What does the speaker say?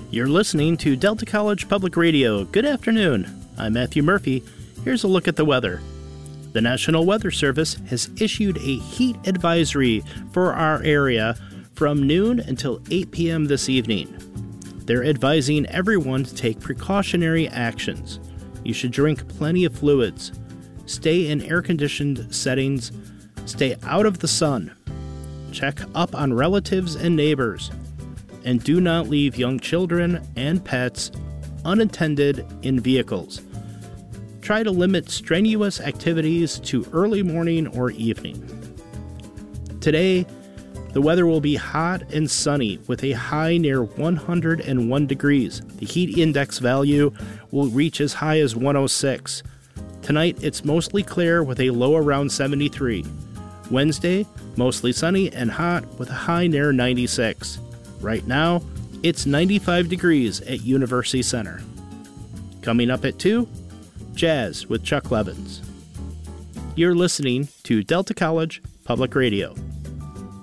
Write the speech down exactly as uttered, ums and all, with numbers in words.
You're listening to Delta College Public Radio. Good afternoon. I'm Matthew Murphy. Here's a look at the weather. The National Weather Service has issued a heat advisory for our area from noon until eight p.m. this evening. They're advising everyone to take precautionary actions. You should drink plenty of fluids, stay in air-conditioned settings, stay out of the sun, check up on relatives and neighbors, and do not leave young children and pets unattended in vehicles. Try to limit strenuous activities to early morning or evening. Today, the weather will be hot and sunny with a high near one hundred one degrees. The heat index value will reach as high as one oh six. Tonight, it's mostly clear with a low around seventy-three. Wednesday, mostly sunny and hot with a high near ninety-six. Right now, it's ninety-five degrees at University Center. Coming up at two, Jazz with Chuck Levins. You're listening to Delta College Public Radio.